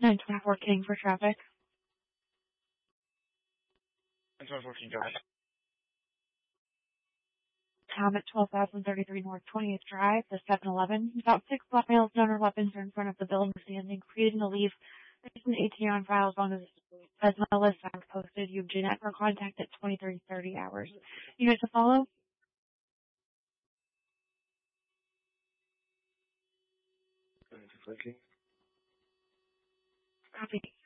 1024 King for traffic. 1024 King, go ahead. Tom at 12,033 North 20th Drive, the 7-Eleven. About 6 black males, known or weapons are in front of the building standing, creating to leave. There's an ATM on file as well as signs posted. You have Jeanette for contact at 23:30 hours. You guys to follow? King. Copy.